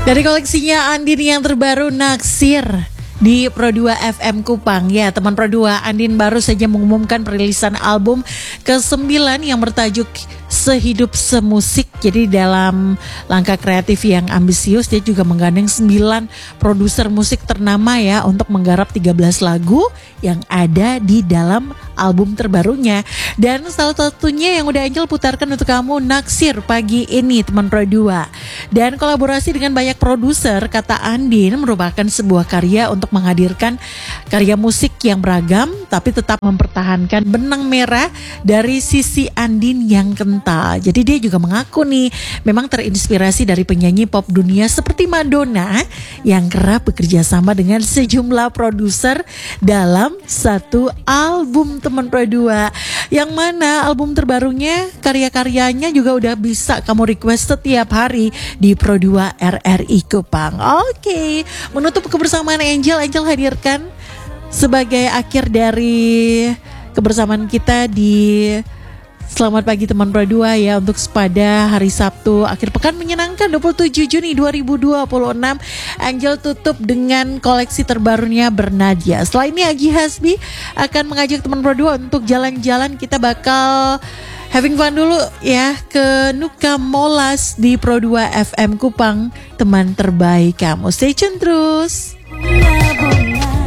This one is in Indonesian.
Dari koleksinya Andin yang terbaru, Naksir di Pro 2 FM Kupang. Ya, teman Pro 2, Andin baru saja mengumumkan perilisan album ke-9 yang bertajuk Sehidup Semusik. Jadi dalam langkah kreatif yang ambisius, dia juga menggandeng 9 produser musik ternama ya untuk menggarap 13 lagu yang ada di dalam album terbarunya. Dan salah satunya yang udah Angel putarkan untuk kamu, Naksir pagi ini, teman Pro 2. Dan kolaborasi dengan banyak produser, kata Andin, merupakan sebuah karya untuk menghadirkan karya musik yang beragam tapi tetap mempertahankan benang merah dari sisi Andin yang kental. Jadi dia juga mengaku nih memang terinspirasi dari penyanyi pop dunia seperti Madonna yang kerap bekerja sama dengan sejumlah produser dalam satu album, teman Pro 2. Yang mana album terbarunya karya-karyanya juga udah bisa kamu request setiap hari di Pro 2 RRI Kupang. Oke, menutup kebersamaan Angel hadirkan sebagai akhir dari kebersamaan kita di Selamat Pagi Teman Pro 2 ya, untuk pada hari Sabtu akhir pekan menyenangkan 27 Juni 2026. Angel tutup dengan koleksi terbarunya Bernadia. Setelah ini Agi Hasbi akan mengajak Teman Pro 2 untuk jalan-jalan. Kita bakal having fun dulu ya ke Nuka Molas di Pro 2 FM Kupang, teman terbaik kamu. Stay tune terus.